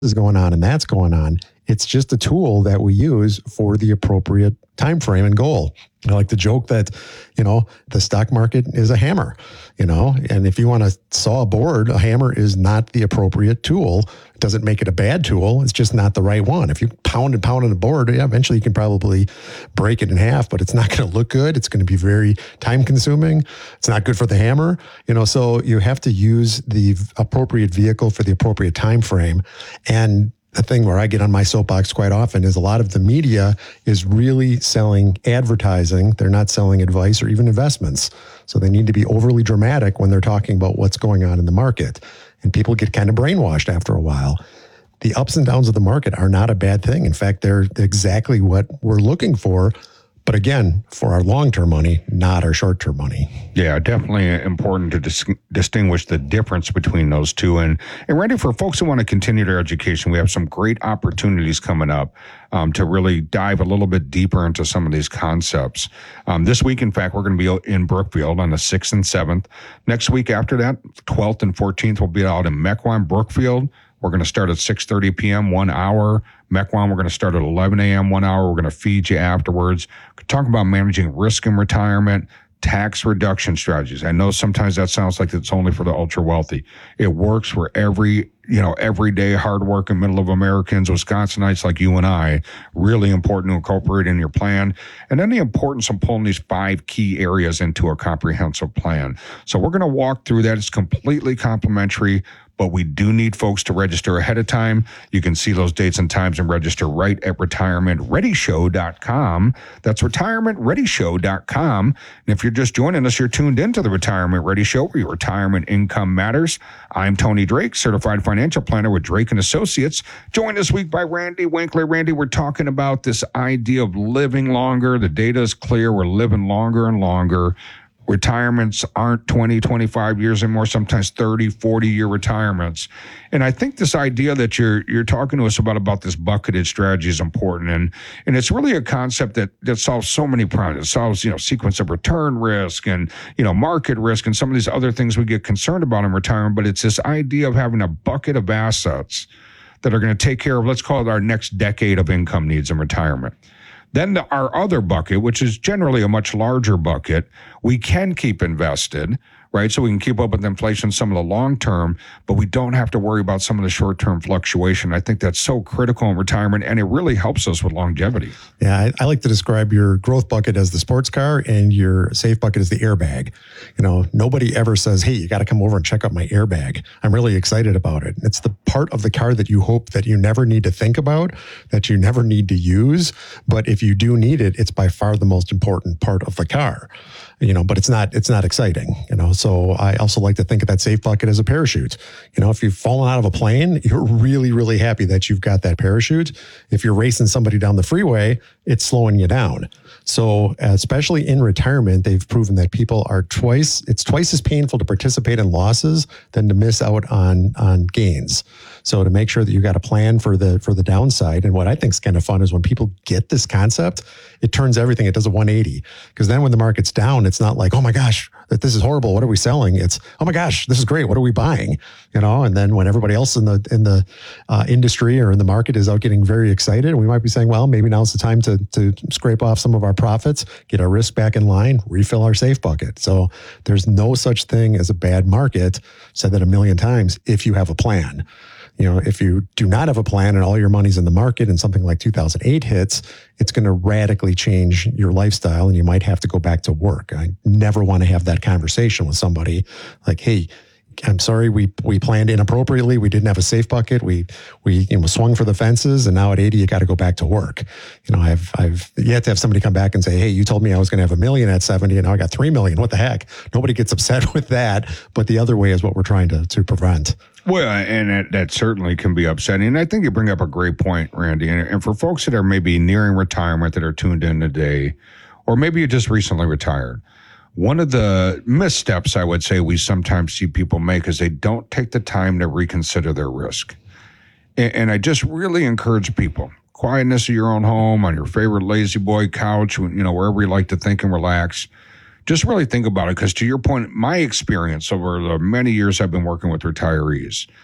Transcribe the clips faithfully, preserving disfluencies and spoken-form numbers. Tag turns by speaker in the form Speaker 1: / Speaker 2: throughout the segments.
Speaker 1: is going on and that's going on. It's just a tool that we use for the appropriate time frame and goal. I like to joke that, you know, the stock market is a hammer, you know, and if you want to saw a board, a hammer is not the appropriate tool. It doesn't make it a bad tool. It's just not the right one. If you pound and pound on a board, yeah, eventually you can probably break it in half, but it's not going to look good. It's going to be very time consuming. It's not good for the hammer, you know, so you have to use the appropriate vehicle for the appropriate time frame. And the thing where I get on my soapbox quite often is a lot of the media is really selling advertising. They're not selling advice or even investments. So they need to be overly dramatic when they're talking about what's going on in the market. And people get kind of brainwashed after a while. The ups and downs of the market are not a bad thing. In fact, they're exactly what we're looking for. But again, for our long-term money, not our short-term money.
Speaker 2: Yeah, definitely important to dis- distinguish the difference between those two. And, and Randy, for folks who want to continue their education, we have some great opportunities coming up um, to really dive a little bit deeper into some of these concepts. Um, this week, in fact, we're going to be in Brookfield on the sixth and seventh. Next week after that, twelfth and fourteenth, we'll be out in Mequon, Brookfield. We're going to start at six thirty p.m., one hour. Mequon, we're going to start at eleven a.m., one hour. We're going to feed you afterwards. Talk about managing risk in retirement, tax reduction strategies. I know sometimes that sounds like it's only for the ultra wealthy. It works for every, you know, everyday hardworking middle of Americans, Wisconsinites like you and I. Really important to incorporate in your plan. And then the importance of pulling these five key areas into a comprehensive plan. So we're going to walk through that. It's completely complimentary, but we do need folks to register ahead of time. You can see those dates and times and register right at retirement ready show dot com. That's retirement ready show dot com. And if you're just joining us, you're tuned into the Retirement Ready Show, where your retirement income matters. I'm Tony Drake, certified financial planner with Drake and Associates. Joined this week by Randy Winkler. Randy, we're talking about this idea of living longer. The data is clear. We're living longer and longer. Retirements aren't twenty, twenty-five years anymore, sometimes thirty, forty year retirements. And I think this idea that you're you're talking to us about, about this bucketed strategy is important. And and it's really a concept that, that solves so many problems. It solves, you know, sequence of return risk and, you know, market risk and some of these other things we get concerned about in retirement. But it's this idea of having a bucket of assets that are going to take care of, let's call it our next decade of income needs in retirement. Then the, our other bucket, which is generally a much larger bucket, we can keep invested, right? So we can keep up with inflation, some of the long term, but we don't have to worry about some of the short term fluctuation. I think that's so critical in retirement, and it really helps us with longevity.
Speaker 1: Yeah, I, I like to describe your growth bucket as the sports car and your safe bucket as the airbag. You know, nobody ever says, hey, you got to come over and check out my airbag. I'm really excited about it. It's the part of the car that you hope that you never need to think about, that you never need to use. But if you do need it, it's by far the most important part of the car. You know, but it's not, it's not exciting, you know. So I also like to think of that safe bucket as a parachute. You know, if you've fallen out of a plane, you're really, really happy that you've got that parachute. If you're racing somebody down the freeway, it's slowing you down. So especially in retirement, they've proven that people are twice, it's twice as painful to participate in losses than to miss out on, on gains. So to make sure that you got a plan for the, for the downside. And what I think is kind of fun is when people get this concept, it turns everything, it does a one eighty. Because then when the market's down, it's not like, oh my gosh, that this is horrible. What are we selling? It's, oh my gosh, this is great. What are we buying? You know, and then when everybody else in the, in the uh, industry or in the market is out getting very excited, we might be saying, well, maybe now's the time to, to scrape off some of our profits, get our risk back in line, refill our safe bucket. So there's no such thing as a bad market. Said that a million times, if you have a plan. You know, if you do not have a plan and all your money's in the market and something like two thousand eight hits, it's going to radically change your lifestyle and you might have to go back to work. I never want to have that conversation with somebody like, hey, I'm sorry, we we planned inappropriately. We didn't have a safe bucket. We we you know, swung for the fences, and now at eighty, you got to go back to work. You know, I've I've yet to have somebody come back and say, "Hey, you told me I was going to have a million at seventy, and now I got three million. What the heck?" Nobody gets upset with that. But the other way is what we're trying to to prevent.
Speaker 2: Well, and that, that certainly can be upsetting. And I think you bring up a great point, Randy. And, and for folks that are maybe nearing retirement that are tuned in today, or maybe you just recently retired, one of the missteps I would say we sometimes see people make is they don't take the time to reconsider their risk. And, and I just really encourage people, quietness of your own home, on your favorite lazy boy couch, you know, wherever you like to think and relax. Just really think about it, because to your point, my experience over the many years I've been working with retirees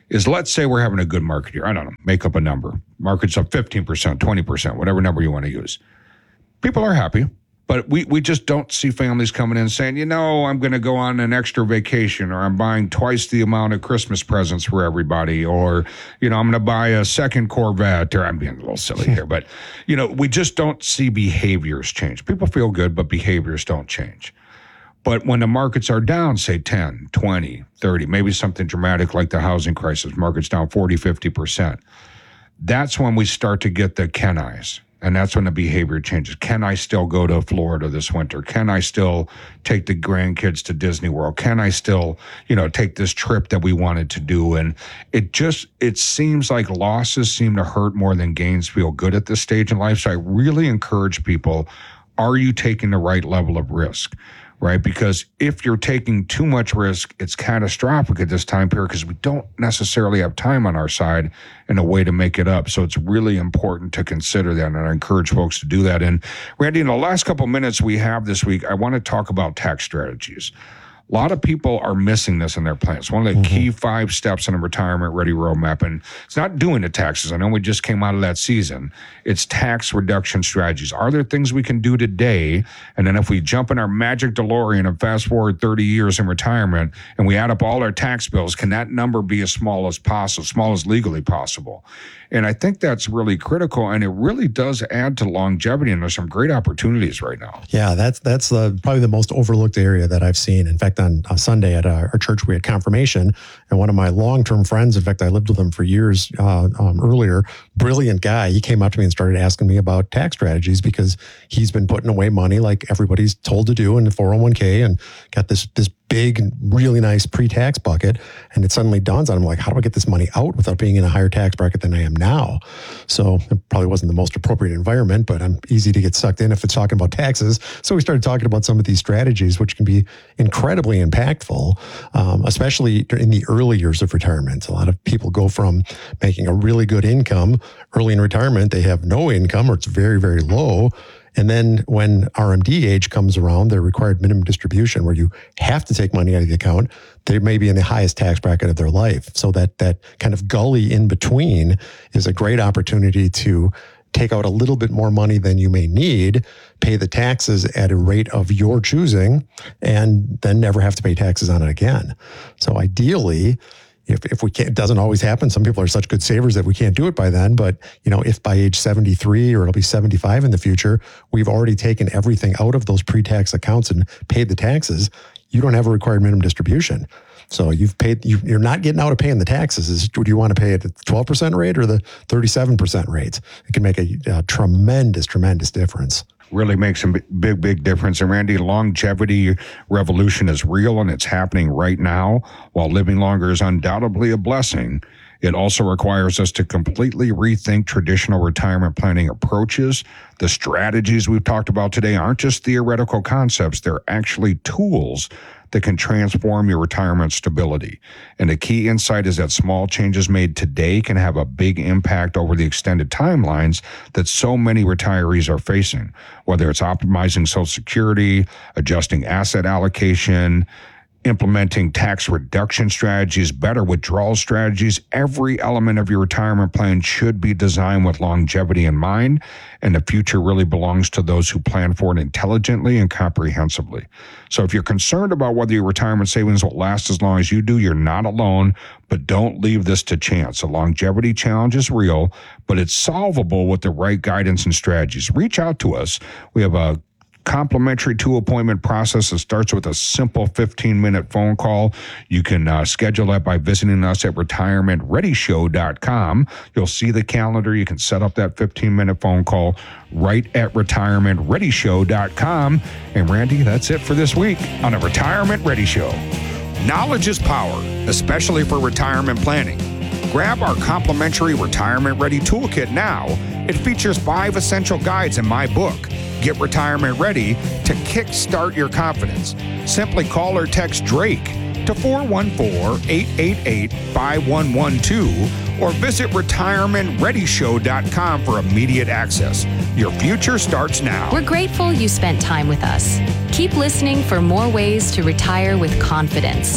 Speaker 2: is let's say we're having a good market year. I don't know, make up a number. Market's up fifteen percent, twenty percent, whatever number you want to use. People are happy, but we, we just don't see families coming in saying, you know, I'm going to go on an extra vacation, or I'm buying twice the amount of Christmas presents for everybody, or, you know, I'm going to buy a second Corvette, or I'm being a little silly here, but, you know, we just don't see behaviors change. People feel good, but behaviors don't change. But when the markets are down, say ten, twenty, thirty, maybe something dramatic like the housing crisis, markets down forty, fifty percent, that's when we start to get the can I's. And that's when the behavior changes. Can I still go to Florida this winter? Can I still take the grandkids to Disney World? Can I still, you know, take this trip that we wanted to do? And it just, it seems like losses seem to hurt more than gains feel good at this stage in life. So I really encourage people, are you taking the right level of risk? Right? Because if you're taking too much risk, it's catastrophic at this time period because we don't necessarily have time on our side and a way to make it up. So it's really important to consider that. And I encourage folks to do that. And Randy, in the last couple of minutes we have this week, I want to talk about tax strategies. A lot of people are missing this in their plans. One of the mm-hmm. key five steps in a retirement ready roadmap, and it's not doing the taxes. I know we just came out of that season. It's tax reduction strategies. Are there things we can do today? And then if we jump in our magic DeLorean and fast forward thirty years in retirement and we add up all our tax bills, can that number be as small as possible, small as legally possible? And I think that's really critical, and it really does add to longevity, and there's some great opportunities right now.
Speaker 1: Yeah, that's that's uh, probably the most overlooked area that I've seen. In fact, on a Sunday at our, our church, we had confirmation, and one of my long-term friends, in fact, I lived with him for years uh, um, earlier, brilliant guy, he came up to me and started asking me about tax strategies because he's been putting away money like everybody's told to do in the four oh one k and got this this big, really nice pre-tax bucket. And it suddenly dawns on him, like, how do I get this money out without being in a higher tax bracket than I am now? So it probably wasn't the most appropriate environment, but I'm easy to get sucked in if it's talking about taxes. So we started talking about some of these strategies, which can be incredibly impactful, um, especially in the early years of retirement. A lot of people go from making a really good income early in retirement. They have no income, or it's very, very low. And then when R M D age comes around, their required minimum distribution, where you have to take money out of the account, they may be in the highest tax bracket of their life. So that that kind of gully in between is a great opportunity to take out a little bit more money than you may need, pay the taxes at a rate of your choosing, and then never have to pay taxes on it again. So ideally, If if we can't, it doesn't always happen. Some people are such good savers that we can't do it by then. But, you know, if by age seventy-three or it'll be seventy-five in the future, we've already taken everything out of those pre-tax accounts and paid the taxes, you don't have a required minimum distribution. So you've paid, you, you're not getting out of paying the taxes. Is, do you want to pay it at the twelve percent rate or the thirty-seven percent rate? It can make a, a tremendous, tremendous difference.
Speaker 2: Really makes a big, big difference. And Randy, longevity revolution is real and it's happening right now. While living longer is undoubtedly a blessing, it also requires us to completely rethink traditional retirement planning approaches. The strategies we've talked about today aren't just theoretical concepts. They're actually tools that can transform your retirement stability. And the key insight is that small changes made today can have a big impact over the extended timelines that so many retirees are facing, whether it's optimizing Social Security, adjusting asset allocation, implementing tax reduction strategies, better withdrawal strategies. Every element of your retirement plan should be designed with longevity in mind, and the future really belongs to those who plan for it intelligently and comprehensively. So if you're concerned about whether your retirement savings will last as long as you do, you're not alone, but don't leave this to chance. The longevity challenge is real, but it's solvable with the right guidance and strategies. Reach out to us. We have a complimentary two-appointment process that starts with a simple fifteen-minute phone call. You can uh, schedule that by visiting us at retirement ready show dot com. You'll see the calendar. You can set up that fifteen-minute phone call right at retirement ready show dot com. And Randy, that's it for this week on the Retirement Ready Show. Knowledge is power, especially for retirement planning. Grab our complimentary Retirement Ready Toolkit now. It features five essential guides in my book, Get Retirement Ready, to kickstart your confidence. Simply call or text Drake to four one four, eight eight eight, five one one two or visit retirement ready show dot com for immediate access. Your future starts now.
Speaker 3: We're grateful you spent time with us. Keep listening for more ways to retire with confidence.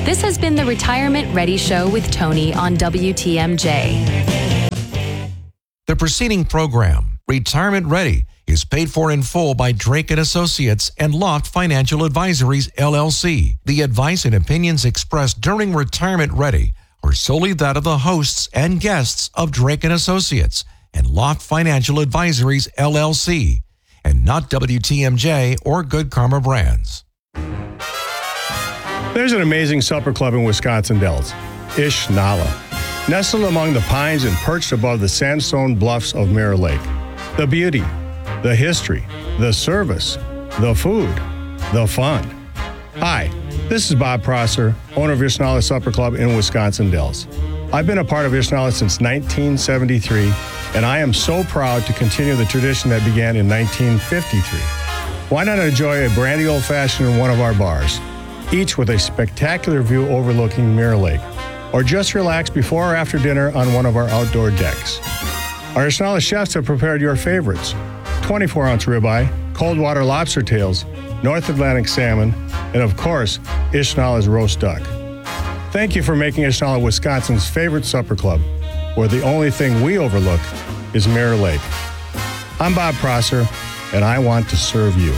Speaker 3: This has been the Retirement Ready Show with Tony on W T M J.
Speaker 4: The preceding program, Retirement Ready, is paid for in full by Drake and Associates and Loft Financial Advisories, L L C. The advice and opinions expressed during Retirement Ready are solely that of the hosts and guests of Drake and Associates and Loft Financial Advisories, L L C, and not W T M J or Good Karma Brands.
Speaker 5: There's an amazing supper club in Wisconsin Dells, Ish Nala. Nestled among the pines and perched above the sandstone bluffs of Mirror Lake. The beauty, the history, the service, the food, the fun. Hi, this is Bob Prosser, owner of Ish Nala Supper Club in Wisconsin Dells. I've been a part of Ish Nala since nineteen seventy-three, and I am so proud to continue the tradition that began in nineteen fifty-three. Why not enjoy a brandy old-fashioned in one of our bars, each with a spectacular view overlooking Mirror Lake, or just relax before or after dinner on one of our outdoor decks. Our Ish Nala chefs have prepared your favorites: twenty-four ounce ribeye, cold water lobster tails, North Atlantic salmon, and of course, Ish Nala's roast duck. Thank you for making Ish Nala Wisconsin's favorite supper club, where the only thing we overlook is Mirror Lake. I'm Bob Prosser, and I want to serve you.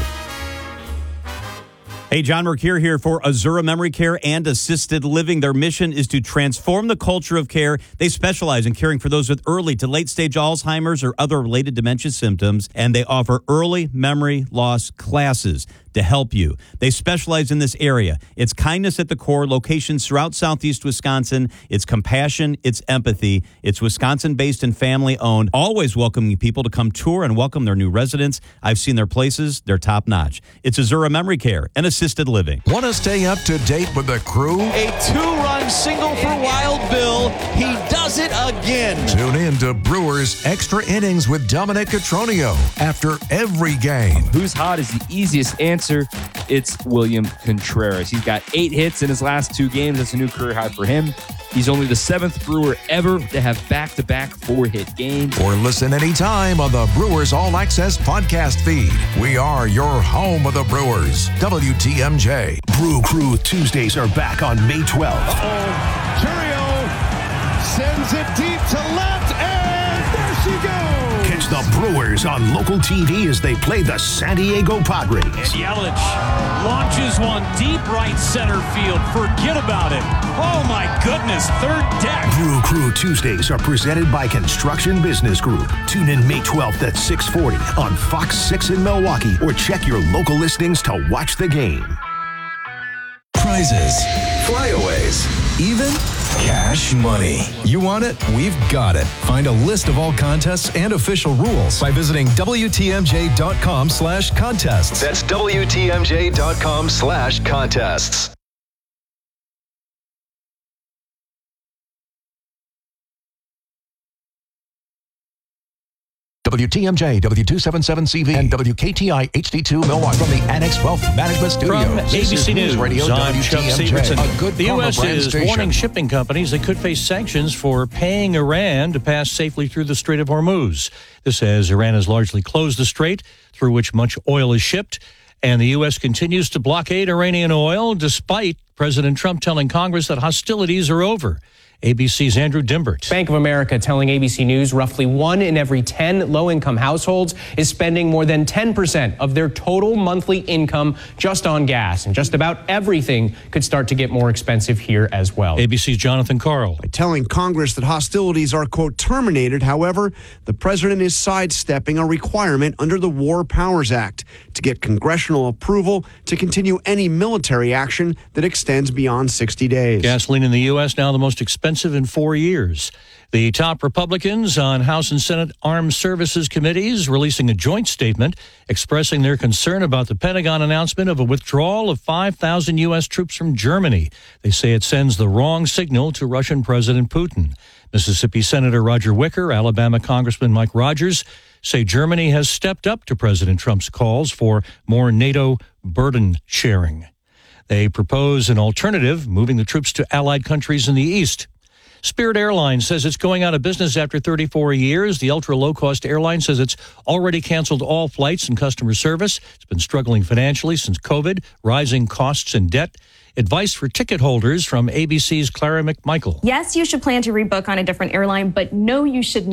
Speaker 6: Hey, John Mercure here for Azura Memory Care and Assisted Living. Their mission is to transform the culture of care. They specialize in caring for those with early to late-stage Alzheimer's or other related dementia symptoms, and they offer early memory loss classes to help you. They specialize in this area. It's kindness at the core, locations throughout southeast Wisconsin. It's compassion, it's empathy. It's Wisconsin-based and family-owned, always welcoming people to come tour and welcome their new residents. I've seen their places. They're top-notch. It's Azura Memory Care and Assisted Living.
Speaker 4: Want to stay up to date with the crew?
Speaker 7: A two-run single for Wild Bill. He does it again.
Speaker 4: Tune in to Brewers Extra Innings with Dominic Cotroneo after every game.
Speaker 8: Who's hot is the easiest answer. It's William Contreras. He's got eight hits in his last two games. That's a new career high for him. He's only the seventh Brewer ever to have back-to-back four-hit games.
Speaker 4: Or listen anytime on the Brewers All Access podcast feed. We are your home of the Brewers. W T M J.
Speaker 9: Brew Crew Tuesdays are back on May twelfth.
Speaker 10: Uh-oh. Churio sends it deep to left, and there she goes.
Speaker 9: Catch the Brewers on local T V as they play the San Diego Padres.
Speaker 11: And Yelich launches one deep right center field. Forget about it. Oh, my goodness. Third deck.
Speaker 9: Brew Crew Tuesdays are presented by Construction Business Group. Tune in May twelfth at six forty on Fox six in Milwaukee, or check your local listings to watch the game.
Speaker 12: Prizes, flyaways, even cash money. You want it? We've got it. Find a list of all contests and official rules by visiting W T M J dot com slash contests. That's W T M J dot com slash contests.
Speaker 4: W T M J, W two seventy-seven C V, and W K T I H D two Milwaukee from the Annex Wealth Management Studios.
Speaker 13: From A B C News,
Speaker 4: Radio,
Speaker 13: I'm Chuck Severson.
Speaker 4: A good
Speaker 13: the U S is
Speaker 4: station.
Speaker 13: warning shipping companies they could face sanctions for paying Iran to pass safely through the Strait of Hormuz. This as Iran has largely closed the strait through which much oil is shipped, and the U S continues to blockade Iranian oil despite President Trump telling Congress that hostilities are over. A B C's Andrew Dimbert.
Speaker 14: Bank of America telling A B C News roughly one in every ten low-income households is spending more than ten percent of their total monthly income just on gas. And just about everything could start to get more expensive here as well.
Speaker 13: A B C's Jonathan Carl.
Speaker 15: By telling Congress that hostilities are, quote, terminated, however, the president is sidestepping a requirement under the War Powers Act to get congressional approval to continue any military action that extends beyond sixty days.
Speaker 13: Gasoline in the U S now the most expensive in four years. The top Republicans on House and Senate Armed Services Committees releasing a joint statement expressing their concern about the Pentagon announcement of a withdrawal of five thousand U S troops from Germany. They say it sends the wrong signal to Russian President Putin. Mississippi Senator Roger Wicker, Alabama Congressman Mike Rogers say Germany has stepped up to President Trump's calls for more NATO burden sharing. They propose an alternative, moving the troops to allied countries in the east. Spirit Airlines says it's going out of business after thirty-four years. The ultra-low-cost airline says it's already canceled all flights and customer service. It's been struggling financially since COVID, rising costs and debt. Advice for ticket holders from A B C's Clara McMichael.
Speaker 16: Yes, you should plan to rebook on a different airline, but no, you should